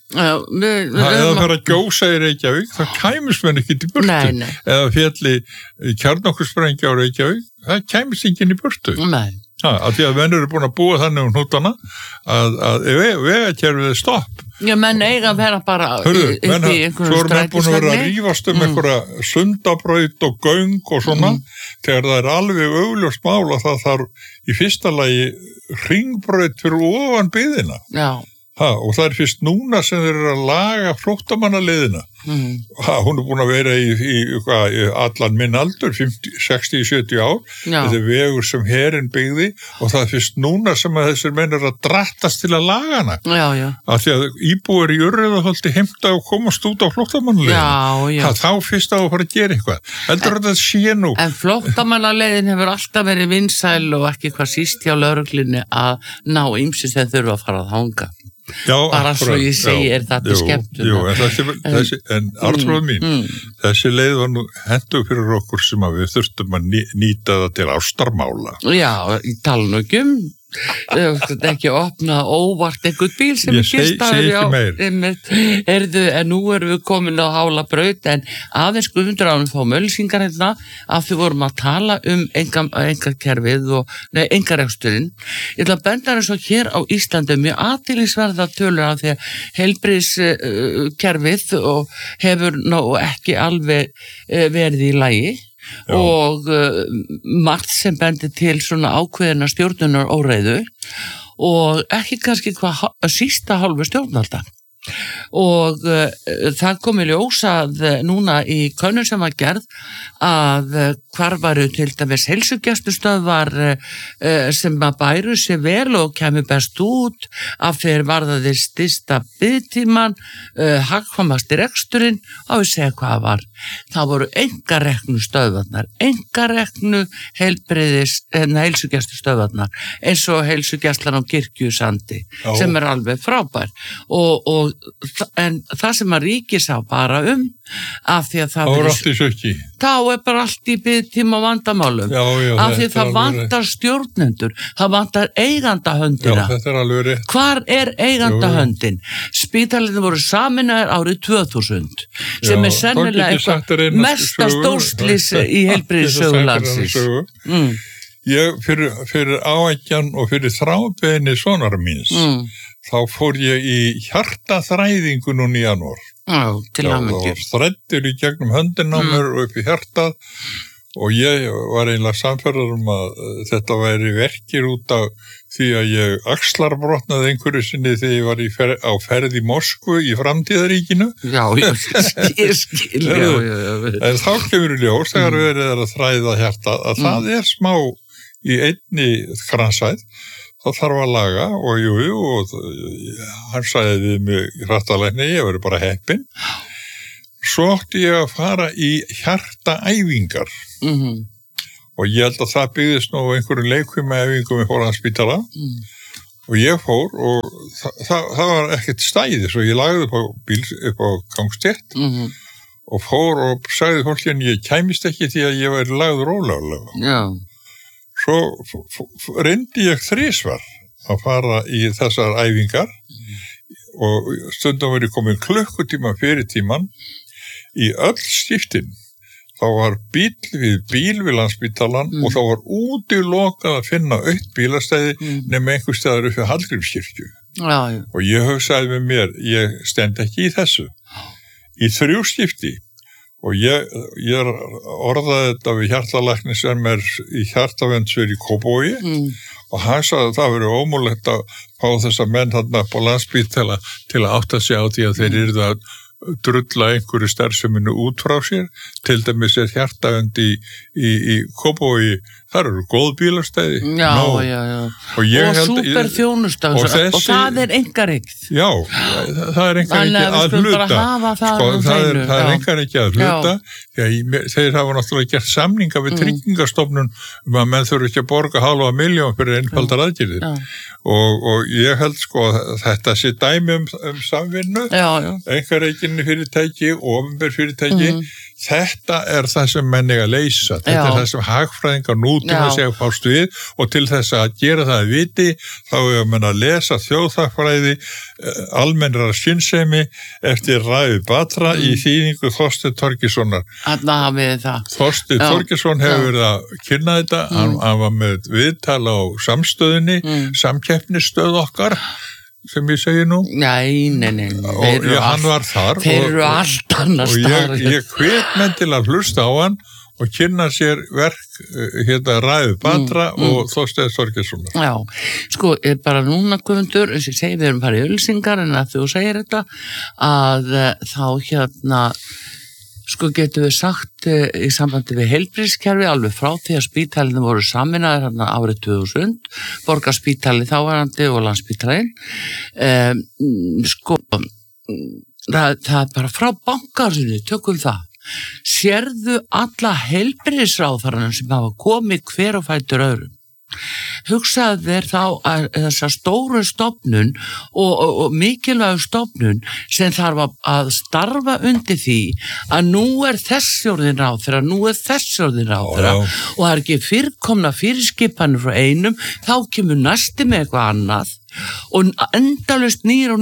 Speaker 1: Eða fyrir að gjósa í Reykjavík, þá kæmist menn ekki í burtu. Eða fjalli kjarnorkusprengja á Reykjavík, það kæmist ekki inn í burtu. Af því að menn eru búin að búa þannig hnútana að vegakerfið er stopp.
Speaker 2: Já, menn eiga að vera bara upp í einhverjum strætisvagni. Svo er menn búin að vera að rífast einhverja sundabraut og göng og svona, þegar það er alveg augljóst mál að það þarf í fyrsta lagi hringbraut fyrir ofan byggðina. Já. Og það er fyrst núna sem þeir eru að laga flóttamannaleiðina. Hún er búin að vera í allan minn aldur, 60-70 ár. Þetta er vegur sem herinn byggði og það er fyrst núna sem að þessir menn eru að drattast til að laga hana. Af því að íbúar í Urriðaholti heimta og komast út á flóttamannaleiðina. Þá fyrst á að fara að gera eitthvað. Heldur þetta sé nú. En flóttamannaleiðin hefur alltaf verið vinsæl og ekki hvað síst hjá lögreglunni að ná ýmsir sem þurfa að fara að hanga. Bara svo ég segi þetta skemmtun
Speaker 1: en Arnþrúður mín þessi leið var nú hentuð fyrir okkur sem að við þurftum að nýta það til ástarmála.
Speaker 2: Já, í talnugum ekki opna óvart einhvern bíl sem er gistaður en nú erum við komin á hála braut en aðeins Guðmundur ánum fá mölsingar hérna að við vorum að tala engakerfið og engareksturinn. Ég ætla að benda eins og hér á Íslandi mjög athyglisverða tölur af því að heilbrigðiskerfið og hefur ná ekki alveg verið í lagi. Og margt sem bendir til svona ákveðina stjórnunar óreiðu og ekki kannski hvað sísta hálfu stjórnvalda. Og það kom í ljós að núna í könnun sem var gerð að hvar varu til dæmis heilsugæslustöðvar sem að bæru sér vel og kemur best út af þeir varðaði stysta biðtíman, hagkvæmasti reksturinn og við segja hvað var. Það voru engareknu stöðvarnar, engareknu heilsugæslustöðvarnar eins og heilsugæslan á Kirkjusandi sem er alveg frábær en það sem að ríki sá bara af því að þá er bara allt í biðtíma og vandamálum af því að það vantar stjórnendur, það vantar eigandahöndina.
Speaker 1: Þetta er alveg rétt.
Speaker 2: Hvar er eigandahöndin? Spítalinn voru saminaðir árið 2000 sem er sennilega eitthvað mesta stórslys í heilbrigðissögu landsins.
Speaker 1: Ég fyrir áækjan og fyrir þrábeðinni sonar míns þá fór ég í hjartaþræðingu núna í janúar.
Speaker 2: Til hamingju.
Speaker 1: Þræddur í gegnum höndina á mér og upp í hjartað og ég var eiginlega samferðar að þetta væri verkir út af því að ég axlarbrotnaði einhverju sinni þegar ég var á ferð í Moskvu í framtíðaríkinu.
Speaker 2: Ég skil.
Speaker 1: En þá kemur í ljós þegar verið að þræða hjartað að það er smá í einni kransæð. Það þarf að laga og og hann sagði við mig hrattalækni, ég verið bara heppinn. svo átti ég að fara í hjartaæfingar og ég held að það byggðist nú einhverju leikfimiæfingum í Landspítala og ég fór og það var ekkert stæði svo ég lagði upp á gangstétt og fór og sagði fólki en ég kæmist ekki því að ég væri lagður ólega. Svo reyndi ég 3 að fara í þessar æfingar og stundum var ég komin klukkutíma fyrir tíman í öll skiptin. Þá var bíl við Landspítalan og þá var útilokað að finna autt bílastæði nema einhver staðar upp við Hallgrímskirkju. Og ég hugsaði með mér, ég stend ekki í þessu. Í 3 skipti og ég orðaði þetta við hjartalækni sem í hjartavendsveri í Kópavogi og hann sagði að það verið ómögulegt að fá þessa menn þarna upp á Landspítala til að átta sig á því að þeir yrðu að drulla einhverju starfseminu út frá sér, til dæmis hjartavend í Kópavogi, þar eru góð bílastæði.
Speaker 2: Og súper þjónusta og það einkareign.
Speaker 1: Já, það einkareign að hluta. Það einkareign að hluta, þeir hafa náttúrulega gert samninga við Tryggingastofnun að menn þurfi ekki að borga 500.000 fyrir einfaldar aðgerðir. Og ég held að þetta sé dæmi samvinnu, einkareign fyrirtæki og opinber fyrirtæki, þetta það sem menn eiga að leysa, þetta það sem hagfræðingar nútíma segja að fást við og til þess að gera það að viti þá er menn að lesa þjóðhagfræði almennrar skynsemi eftir Ræði Batra í þýðingu Þorsteinn Þorgeirssonar. Þorsteinn Þorgeirsson hefur verið að kynna þetta, hann var með viðtal á samstöðinni, samkeppnisstöð okkar sem ég segi nú. Nei. Og hann var þar
Speaker 2: þeir eru allt annars
Speaker 1: og ég hvet menn til að hlusta á hann og kynna sér verk Ræði Batra og Þorsteinn Þorgeirssonar.
Speaker 2: Já, sko, bara núna Guðmundur, þess að segja við erum farið í ölsingar en að þú segir þetta að þá sko getum við sagt í sambandi við heilbrigðiskerfi alveg frá því að spítalinn voru saminaðir árið 2000, Borgarspítalinn þáverandi og Landspítalinn. Sko, það bara frá bankarsinu, tökum það. Sérðu alla heilbrigðisráðherrana sem hafa komið hver á fætur öðrum. Hugsaðu þér þá að þessa stóru stofnun og mikilvægu stofnun sem þarf að starfa undir því að nú þessi orðin ráðherra, og það ekki fyrirkomna fyrirskipanir frá einum, þá kemur næsti með eitthvað annað og endalaust nýr.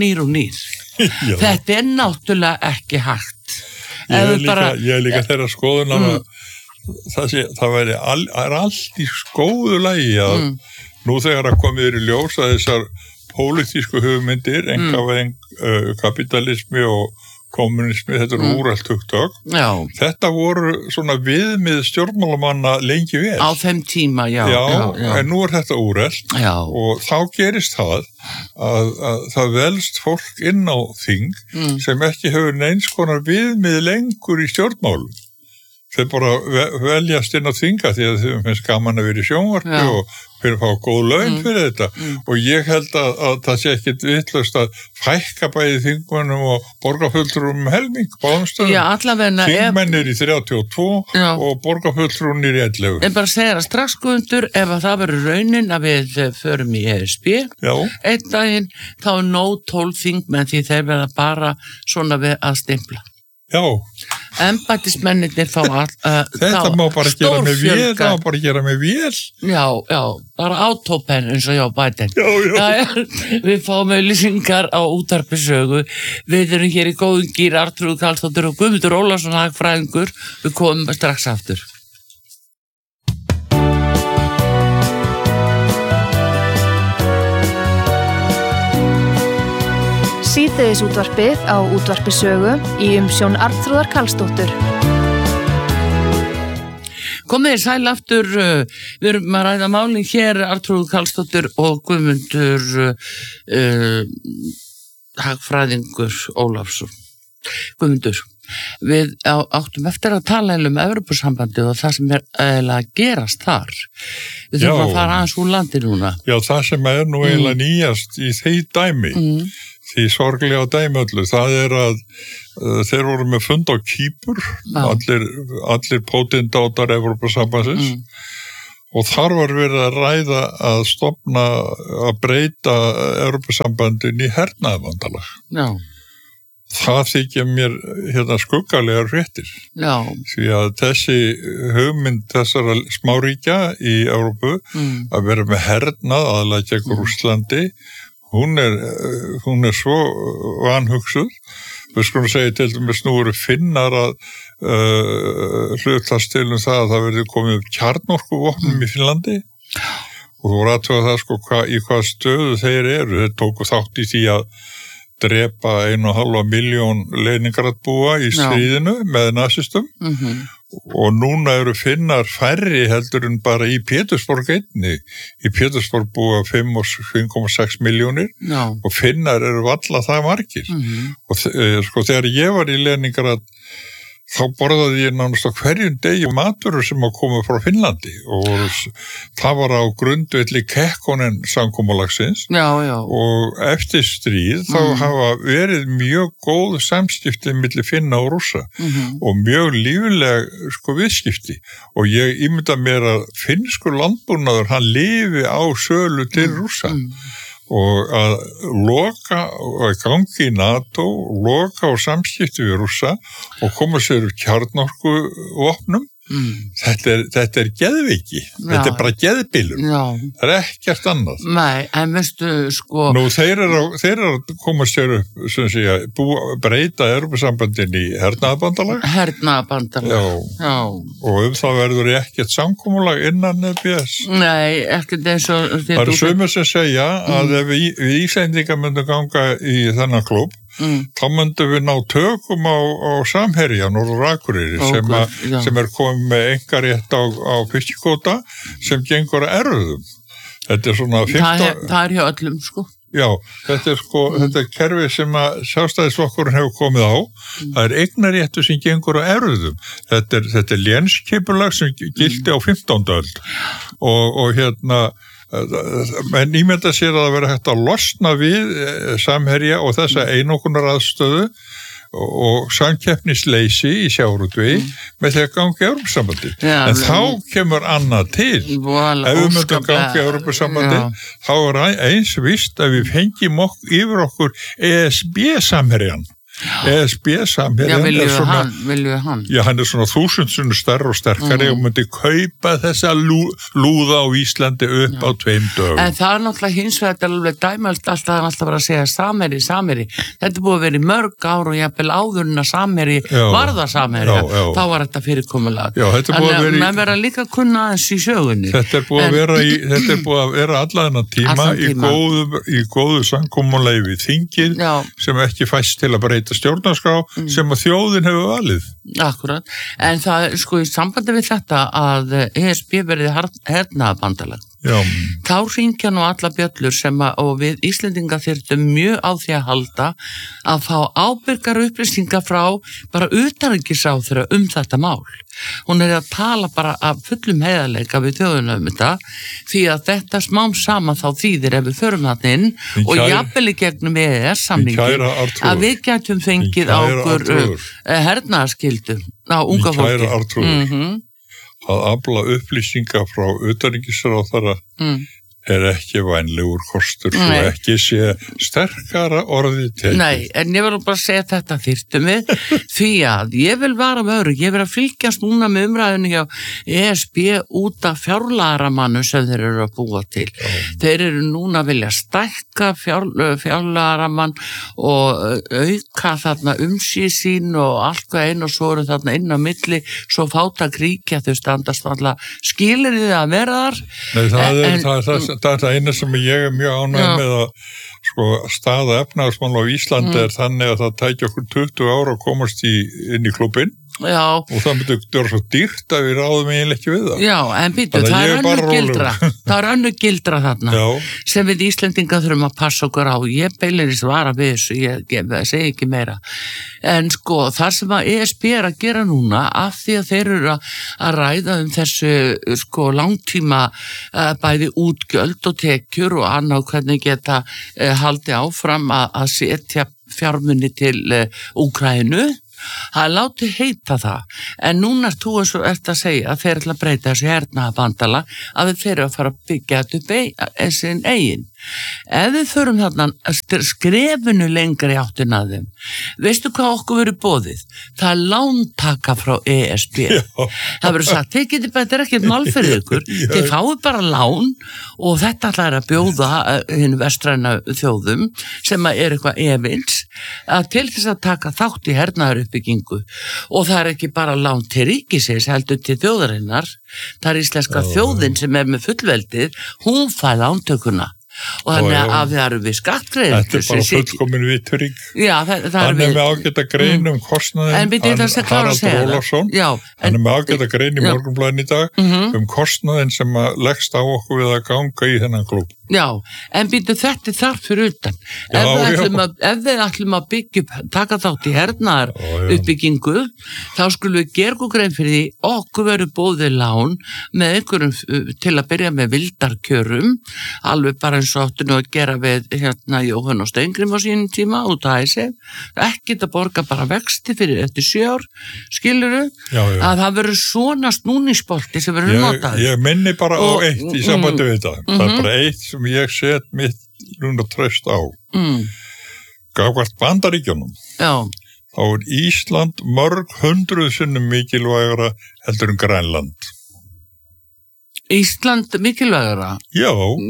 Speaker 2: Þetta náttúrulega ekki hægt.
Speaker 1: Ég líka þeirra skoðun það væri allt í góðu lagi að nú þegar að komið í ljós að þessar pólitísku hugmyndir, einkavæðing, kapitalismi og kommunismi, þetta úrælt hugtök. Þetta voru svona viðmið stjórnmálamanna lengi vel.
Speaker 2: Á þeim tíma, já.
Speaker 1: En nú þetta úrælt og þá gerist það að það velst fólk inn á þing sem ekki hefur neins konar viðmið lengur í stjórnmálum. Þeir bara veljast inn á þinga því að þeim finnst gaman að vera í sjónvarpi og fyrir að fá góð laun fyrir þetta. Og ég held að það sé ekkit vitlaust að fækka bæði þingmönnum og borgarfulltrúum helming báðumstöðum. Þingmennir í 32 og borgarfulltrúnir í 11.
Speaker 2: En bara segja það strax Guðmundur, ef það verður raunin að við förum í ESB, einn daginn þá nóg 12 þingmenn því þeir verða bara svona við að stimpla. Embættismennirnir fá
Speaker 1: þetta má bara gera með vél.
Speaker 2: Já, bara autopen eins og Biden. Við fáum auglýsingar á Útvarpi Sögu. Við erum hér í góðum gír, Arnþrúður Karlsdóttir og Guðmundur Ólafsson hagfræðingur. Við komum strax aftur.
Speaker 3: Síðdegisútvarpið á Útvarpi Sögu í umsjón Arnþrúðar Karlsdóttur.
Speaker 2: Komið sæl aftur, við erum að ræða málin hér, Arnþrúður Karlsdóttir og Guðmundur hagfræðingur Ólafsson. Guðmundur, við áttum eftir að tala um Evrópusambandið og það sem eiginlega að gerast þar. Við þurfum að fara aðeins úr landi núna.
Speaker 1: Já, það sem nú eiginlega nýjast í þeim dæmi. því sorglega dæmöllu, það að þeir voru með fund á Kýpur, allir pótindátar Evrópusambandsins og þar var verið að ræða að stofna, að breyta Evrópusambandin í hernaðarbandalag.
Speaker 2: Já.
Speaker 1: Það þykja mér skuggalega fréttir. Já. Því að þessi hugmynd þessara smáríkja í Evrópu að vera með hernað aðalega gegn Rússlandi, hún er svo vanhugsuð. Við skulum segja til dæmis nú eru Finnar að hlutast til það að það verði komið upp kjarnorkuvopnum í Finnlandi og þú voru aðtöða það í hvað stöðu þeir eru. Þeir tóku þátt í því að drepa 1,5 milljón Leningradbúa í stríðinu með nasistum og núna eru Finnar færri heldur en bara í Pétursborg einni. Í Pétursborg búa 5,6 milljónir og Finnar eru varla það margir. Og þegar ég var í Leningrad þá borðaði ég nánast á hverjum degi maturur sem að koma frá Finnlandi og það var á grundvelli Kekkonen samkomulagsins og eftir stríð þá hafa verið mjög góð samskipti milli Finna og Rússa og mjög lífleg viðskipti og ég ímynda mér að finnskur landbúnaður hann lifi á sölu til Rússa. Og að loka og gangi í NATO, loka á samskipti við Rússa og koma sér úr kjarnorkuvopnum, þetta geðveiki, þetta bara geðbilun, það ekkert annað.
Speaker 2: Nei, en veistu
Speaker 1: Nú, þeir eru að koma sér upp, sem segja, breyta Evrópusambandin í hernaðarbandalag. Já. Og það verður ekkert samkomulag innan EBS.
Speaker 2: Nei, ekkert eins og...
Speaker 1: Það eru sumir sem segja að ef við Íslendingar myndum ganga í þennan klúbb, þá myndum við ná tökum á Samherja, Norður Akureyri, sem komið með einkarétt á fiskikvóta sem gengur að erfðum. Þetta er svona 15...
Speaker 2: Það er hjá öllum,
Speaker 1: Já, þetta er kerfi sem að Sjálfstæðisflokkurinn hefur komið á. Það er eignaréttur sem gengur á erfðum. Þetta er lénskipulag sem gildi á 15. öld og menn ímynda sér að það vera hægt að losna við Samherja og þessa einokkunaraðstöðu og samkeppnisleysi í sjávarútvegi með því að ganga í Evrópusambandið. En þá kemur annað til. Ef við myndum ganga í Evrópusambandið, þá er eins víst að við fengjum yfir okkur ESB-samherjan. ESB-samherjan
Speaker 2: er svona... Vilju hann?
Speaker 1: Já, hann er svona 1000 sinnum stærri og sterkari og myndi kaupa þessa lúða á Íslandi upp á 2 dögum.
Speaker 2: En það er náttúrulega hins vegar, þetta er alveg dæmalt alltaf bara að segja Samherji. Þetta er búið að vera í mörg ár og jafnvel áður en að Samherji varða Samherja. Þá var þetta fyrirkomulag.
Speaker 1: Já, þetta er búið að vera
Speaker 2: í... En verða líka kunna aðeins í sögunni.
Speaker 1: Þetta er búið að vera allan að tíma í góðu samkomulagi við þingið sem ekki fæst til að breyta stjórnarskrá sem að þjóðin hefur valið.
Speaker 2: Akkurat, en það í sambandi við þetta að ESB verði hernaðarbandalag. Þá hringja nú alla bjöllur og við Íslendingar þyrftum mjög á því að halda að fá ábyrgar upplýsingar frá bara utanríkisráðherra þetta mál. Hún er að tala bara af fullum heiðarleika við þjóðina þetta því að þetta smám saman þá þýðir ef við förum þarna inn og jafnvel í gegnum EES-samningin að við gætum fengið á okkur hernaðarskyldu á unga fólki.
Speaker 1: Að afla upplýsingar frá utanríkisráðherra er ekki vænlegur kostur og ekki sé sterkara orði til.
Speaker 2: Nei, en ég vil bara segja þetta þyrftum við því að ég vil vara með öru, ég vil að fylgjast núna með umræðinu hjá ESB út af fjárlagaramannu sem þeir eru að búa til. Þeir eru núna að vilja stækka fjárlagaramann og auka þarna umsýsín og allt hvað einn og svo eru þarna inn á milli svo fátæk ríkja þau standast alltaf skilirði að vera þar.
Speaker 1: Nei, það er það eina sem ég er mjög ánægð með að staða efnahagsmála á Íslandi er þannig að það tæki okkur 20 ára að komast inn í klúbbinn
Speaker 2: Já.
Speaker 1: Og það myndi vera svo dýrt að við ráðum eiginlega ekki við það.
Speaker 2: Já, en býtu, það er önnur gildra þarna sem við Íslendinga þurfum að passa okkur á. Ég beilir í svara við þessu, ég segi ekki meira. En sko, það sem að ESB er að gera núna, af því að þeir eru að ræða þessu sko langtíma bæði útgjöld og tekjur og annað hvernig geta haldið áfram að setja fjármuni til Úkraínu. Það látið heita það, en núna er þú eins og ert að segja að þeir ætla að breyta þessu hernaðarbandala að þeir fyrir að fara að byggja þetta upp sinn eigin. Ef við förum þarna skrefinu lengri áttin að þeim, veistu hvað okkur verið boðið? Það er lántaka frá ESB. Það verið sagt, þið getið þetta er ekkert mál fyrir ykkur, þið fáið bara lán og þetta ætlar að bjóða hinn vestræna þjóðum sem er eitthvað efins að til þess að taka þátt í hernaðaruppbyggingu og það er ekki bara lán til ríkisins heldur til þjóðarinnar, það er íslenska þjóðin sem er með fullveldið, hún fær lántökuna. Og þannig að það eru við skattgreiðendur.
Speaker 1: Þetta er bara fullkomin viðtöring.
Speaker 2: Já, það er
Speaker 1: hann er með ágæta grein kostnaðinn, Haraldur Ólafsson, hann er með ágæta grein í Morgunblaðinu í dag kostnaðinn sem leggst á okkur við að ganga í þennan klúbb.
Speaker 2: Já, en býtu þetta þarf fyrir utan. Ef við ætlum að byggja upp, taka þátt í hernaðar uppbyggingu, þá skulum við gera okkur grein fyrir því okkur verður bóðið lán með einhverjum til að byrja með vildarkjörum, alveg bara eins og áttu nú að gera við Jóhann og Steingrim á sínum tíma út af æsi, ekki að borga bara vexti fyrir eftir 7 ár, skilurðu, að það verður svona snúningsbolti sem verður notaður.
Speaker 1: Ég minni bara á eitt í sambandi við þetta. Það er bara eitt sem ég set mitt núna traust á. Gagnvart Bandaríkjunum.
Speaker 2: Já.
Speaker 1: Þá er Ísland mörg 100 sinnum mikilvægara heldur en Grænland.
Speaker 2: Ísland mikilvægara?
Speaker 1: Já.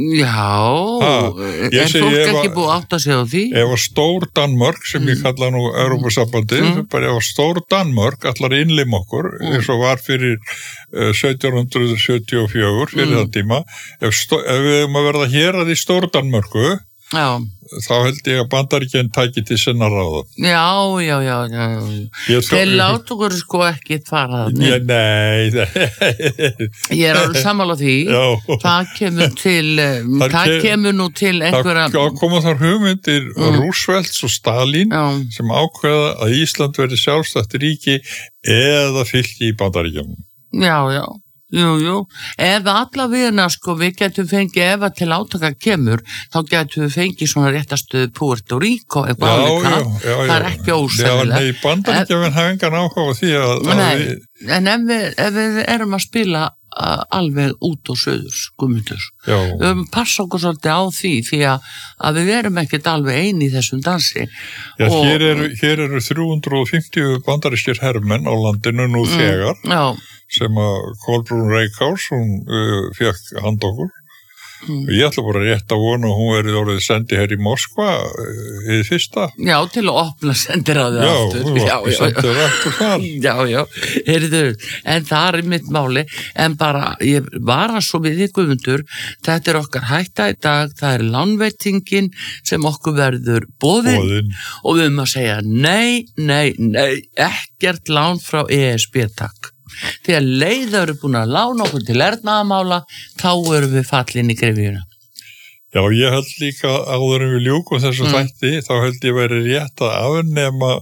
Speaker 2: Er fólk ekki búið átt að segja á því?
Speaker 1: Ef að stór Danmörk, sem ég kalla nú Evrópusambandi, bara ef að stór Danmörk allar innlim okkur, eins og var fyrir 1774, fyrir það tíma, ef við höfum að verða hér að í stór Danmörku, þá held ég að Bandaríkjun tæki til sinna ráða.
Speaker 2: Já. Þeir láta okkur sko ekki fara það.
Speaker 1: Nei.
Speaker 2: Ég er alveg sammála því. Það kemur nú til einhverja...
Speaker 1: Það koma þar hugmyndir Roosevelts og Stalin sem ákveða að Ísland verði sjálfstætt ríki eða fylki í Bandaríkjunum.
Speaker 2: Já. Jú, ef allavegna sko við getum fengið ef að til átaka kemur, þá getum við fengið svona réttastuð Puerto Rico eitthvað álíka, það er ekki ósennilegt.
Speaker 1: Nei, Bandaríkjamenn hafa engan áhuga á því að
Speaker 2: en ef við erum að spila alveg út og söður, Guðmundur, við höfum passa okkur svolítið á því að við erum ekkert alveg eini í þessum dansi.
Speaker 1: Já, hér eru 350 bandarískir hermenn á landinu nú þegar, sem að Kolbrún Reykháls, hún fekk hand okkur. Ég ætla bara rétt að vona að hún verið orðið sendi hér í Moskva í fyrsta.
Speaker 2: Já, til að opna sendiráðið aftur.
Speaker 1: Sendir aftur þar.
Speaker 2: Já, heyrðu, en það er mitt máli, en bara, ég var að svo við í Guðmundur, þetta er okkar hætta í dag, það er lánveitingin sem okkur verður boðin og við höfum að segja nei, ekkert lán frá ESB takk. Þegar leiðar eru búin að lána okkur til hernaðarmála, þá erum við fallin í grefjuna.
Speaker 1: Já, ég held líka áður en við ljúkum þessu þætti, þá held ég verið rétt að afnema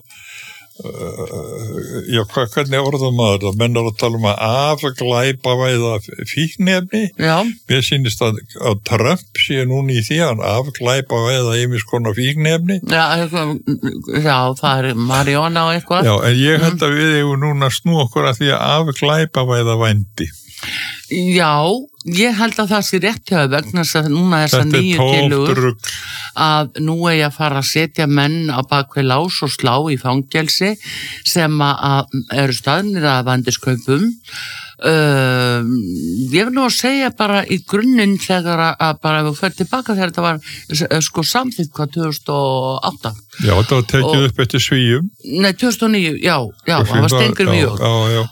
Speaker 1: hvernig orðum maður það, menn að tala að afglæpavæða fíkniefni. Mér sýnist að Trump sé núna í því að afglæpavæða ýmis konar fíkniefni.
Speaker 2: Já, það er Mariona og eitthvað.
Speaker 1: Já, en ég held að við eigum núna að snú okkur að því að afglæpavæða vændi.
Speaker 2: Já, ég held að það sé rétt hjá vegna þess að núna þessar nýju tillögur að nú eigi að fara að setja menn á bakvið lás og slá í fangelsi sem að eru staðnir að vandiskaupum Ég vil nú að segja bara í grunninn þegar að bara ef við fyrir tilbaka þegar þetta var sko samþykkt hvað 2008.
Speaker 1: Já, þetta var tekið upp eftir Svíum.
Speaker 2: Nei, 2009, já, það var Stengur mjög.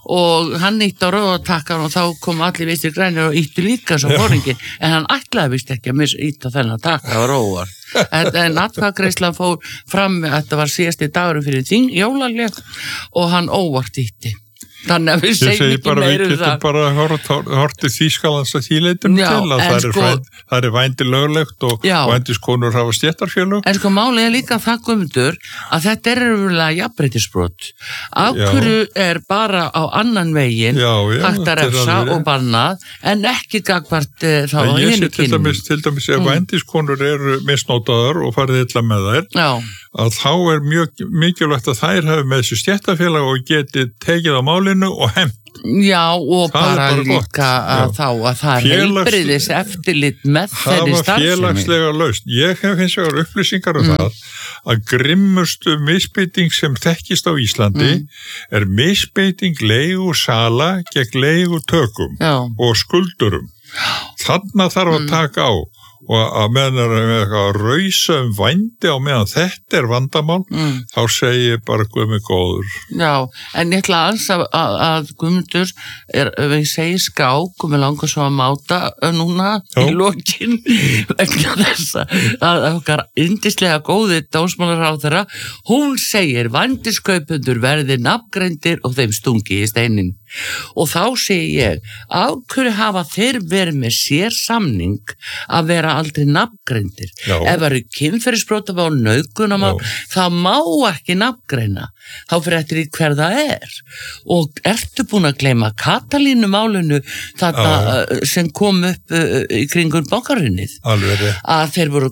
Speaker 2: Og hann nýtt á rauðatakkan og þá kom allir Vinstri grænir og ýttu líka sem foringin, en hann ætlaði vist ekki að ýtta þennan takka á róar. En atkvæðagreiðslan fór fram, þetta var síðasti dagur fyrir jólaleg og hann óvart ýtti. Þannig að við segjum ekki meira
Speaker 1: við getum bara hortið Þýskalands að þýleitum til að það er vændi löglegt og vændiskonur hafa stéttarfélög.
Speaker 2: En sko málið líka það Guðmundur að þetta raunverulega jafnréttisbrot. Af hverju er bara á annan veginn hægt að refsa og bannað en ekki gagnvart þá á hinu kyninu.
Speaker 1: Til dæmis ef vændiskonur eru misnótaðar og farið illa með þær að þá er mjög mikilvægt að þær hafi með þessu stéttarfélag og geti tekið á málinu og hefnt.
Speaker 2: Já, og bara líka að þá að það er heilbrigðis eftirlit með þeirri starfsemi.
Speaker 1: Það var félagslega lausn. Ég hef hins vegar upplýsingar það að grimmustu misbeiting sem þekkist á Íslandi er misbeiting leigusala gegn leigutökum og skuldurum. Þarna þarf að taka á. Og að meðan er að rausa vændi á meðan þetta er vandamál, þá segi ég bara Guð mig góður.
Speaker 2: Já, en ég ætla alls að Guðmundur við segi skák og við langar svo að máta núna í lokin vegna þess að okkar yndislega góði dómsmálaráðherra, hún segir vændiskaupendur verði nafngreindir og þeim stungi í steinin. Og þá segi ég, af hverju hafa þeir verið með sér samning að vera aldrei nafngreindir? Ef það eru kynferðisbrotamál, nauðgunarmál, það má ekki nafngreina. Þá fyrir eftir í hver það er. Og ertu búin að gleyma Katalínumálinu þetta sem kom upp í kringun bankarunnið?
Speaker 1: Alveg.
Speaker 2: Að þeir voru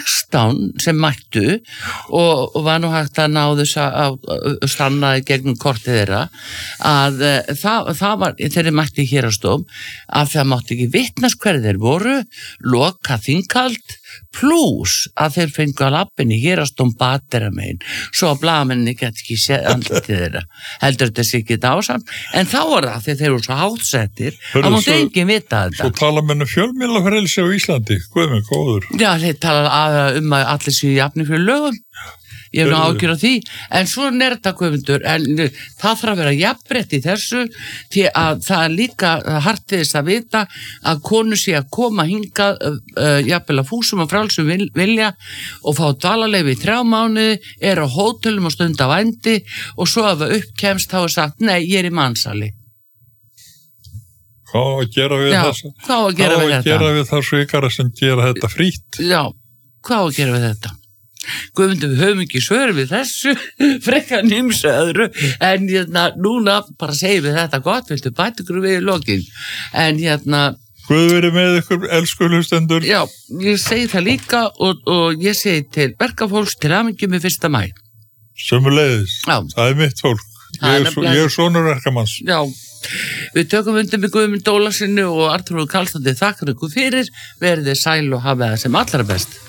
Speaker 2: 16 sem mættu og var nú hægt að ná þess að stannaði gegnum kortið þeirra að það var, þeirri mætti í hérastóm að það mátti ekki vitnast hverju þeir voru, loka þinghald pluss að þeir fengu að lappin í hérastóm batera megin, svo að blaðamenni geti ekki séð andlitið þeirra. Heldur þetta sé ekki ásamt, en þá var það þegar þeir eru svo hátsettir að mátti enginn vita þetta.
Speaker 1: Svo tala menn fjölmiðlafrelsi á Íslandi, Guð mig góður.
Speaker 2: Já, þeir tala að allir séu jafnir fyrir lögum. Ég hef nú ágjur á því, en svo er þetta Guðmundur, en það þarf að vera jafnrétt í þessu, því að það er líka hart þess að vita að konu sé að koma hingað jafnvel að fúsum og frálsum vilja og fá dvalarleyfi í 3 mánuði, er á hótelum og stunda vændi og svo ef það uppkemst þá er sagt, nei, ég er í mansali.
Speaker 1: Hvað að gera við þessa?
Speaker 2: Hvað að gera
Speaker 1: við það svikara sem gera þetta frítt?
Speaker 2: Já, hvað að gera við þetta? Guðmundur, við höfum ekki svör við þessu frekkan ýmsu öðru en núna bara segjum við þetta gott, viltu bæta ykkur við í lokin en
Speaker 1: Guð verið með ykkur, elsku hlustendur.
Speaker 2: Já, ég segi það líka og ég segi til verkafólks til hamingju með 1. maí.
Speaker 1: Sömuleiðis, það er mitt fólk. Ég er sonur verkamanns.
Speaker 2: Já, við tökum undir með Guðmund Ólarsinni og Arnþrúður Karlsdóttir þakkar ykkur fyrir, verið sæl og hafið það sem allra best.